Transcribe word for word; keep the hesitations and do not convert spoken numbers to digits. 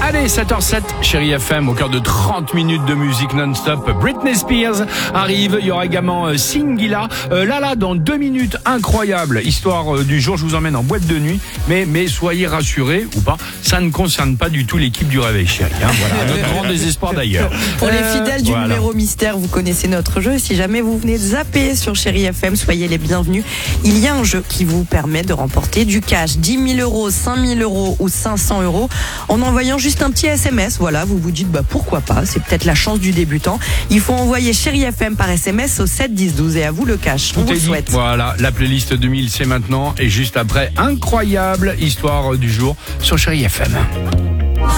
Allez, sept heures zéro sept, Chérie F M, au cœur de trente minutes de musique non-stop. Britney Spears arrive, il y aura également euh, Singila. Euh, là, là, dans deux minutes, incroyable. Histoire euh, du jour, je vous emmène en boîte de nuit. Mais, mais soyez rassurés, ou pas, ça ne concerne pas du tout l'équipe du Réveil Chérie. Hein, voilà, notre grand désespoir d'ailleurs. Pour les fidèles du voilà. numéro mystère, vous connaissez notre jeu. Si jamais vous venez de zapper sur Chérie F M, soyez les bienvenus. Il y a un jeu qui vous permet de remporter du cash, dix mille euros, cinq mille euros ou cinq cents euros, en envoyant juste un petit S M S. Voilà, vous vous dites, bah pourquoi pas, c'est peut-être la chance du débutant. Il faut envoyer Chérie F M par S M S au sept dix douze et à vous le cash. On Tout vous est le dit. souhaite. Voilà, la playlist deux mille, c'est maintenant. Et juste après, incroyable histoire du jour sur Chérie F M.